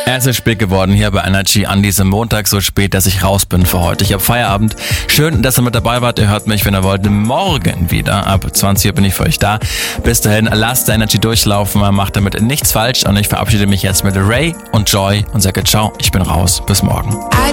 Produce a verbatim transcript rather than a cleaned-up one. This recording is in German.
Es ist spät geworden hier bei Energy an diesem Montag, so spät, dass ich raus bin für heute. Ich habe Feierabend. Schön, dass ihr mit dabei wart. Ihr hört mich, wenn ihr wollt, morgen wieder. Ab zwanzig Uhr bin ich für euch da. Bis dahin, lasst Energy durchlaufen. Man macht damit nichts falsch. Und ich verabschiede mich jetzt mit Ray und Joy und sage ciao. Ich bin raus. Bis morgen. I